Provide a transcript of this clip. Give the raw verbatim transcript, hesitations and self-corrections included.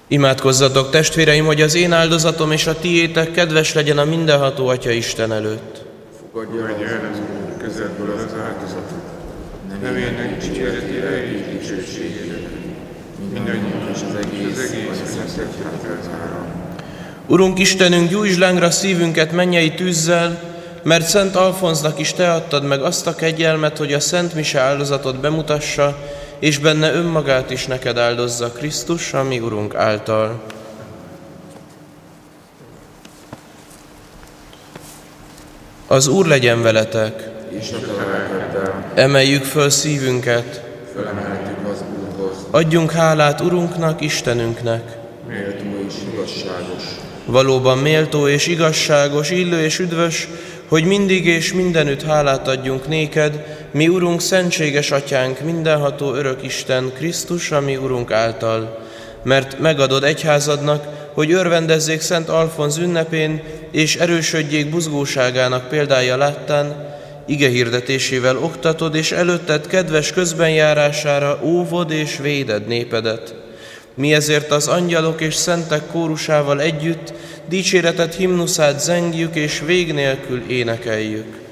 Imádkozzatok, testvéreim, hogy az én áldozatom és a tiétek kedves legyen a mindenható Atya Isten előtt. Fogadja el az Úr kezedből az áldozatot, nevének dicséretére és dicsőségére, mindannyian és az egész Szent Egyházára. Urunk Istenünk, gyújtsd lángra szívünket mennyei tűzzel, mert Szent Alfonznak is Te adtad meg azt a kegyelmet, hogy a Szent Mise áldozatot bemutassa, és benne önmagát is neked áldozza Krisztus, a mi Urunk által. Az Úr legyen veletek! És a lelkeddel. Emeljük föl szívünket! Felemeltük az Úrhoz. Adjunk hálát Urunknak, Istenünknek! Méltó és igazságos. Valóban méltó és igazságos, illő és üdvös, hogy mindig és mindenütt hálát adjunk néked, mi Urunk, szentséges Atyánk, mindenható örök Isten, Krisztus, a mi Urunk által, mert megadod egyházadnak, hogy örvendezzék Szent Alfonz ünnepén, és erősödjék buzgóságának példája láttán, ige hirdetésével oktatod, és előtted kedves közbenjárására óvod és véded népedet. Mi ezért az angyalok és szentek kórusával együtt dicséretet himnuszát zengjük és vég nélkül énekeljük.